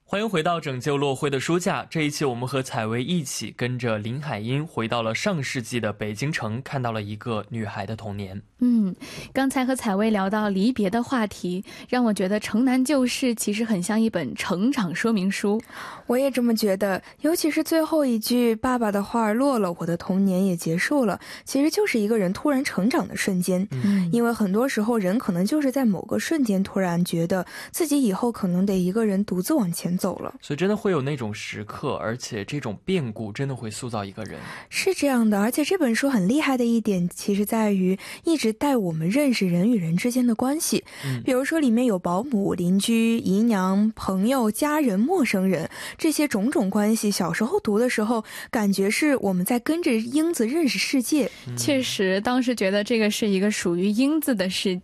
欢迎回到拯救落灰的书架，这一期我们和采薇一起跟着林海音回到了上世纪的北京城，看到了一个女孩的童年。 刚才和采薇聊到离别的话题，让我觉得城南旧事其实很像一本成长说明书。 我也这么觉得，尤其是最后一句爸爸的话落了，我的童年也结束了，其实就是一个人突然成长的瞬间。因为很多时候人可能就是在某个瞬间突然觉得自己以后可能得一个人独自往前走了， 所以真的会有那种时刻，而且这种变故真的会塑造一个人。 是这样的，而且这本书很厉害的一点其实在于一直带我们认识人与人之间的关系。比如说里面有保姆、邻居、姨娘、朋友、家人、陌生人，这些种种关系，小时候读的时候感觉是我们在跟着英子认识世界。 确实当时觉得这个是一个属于英子的世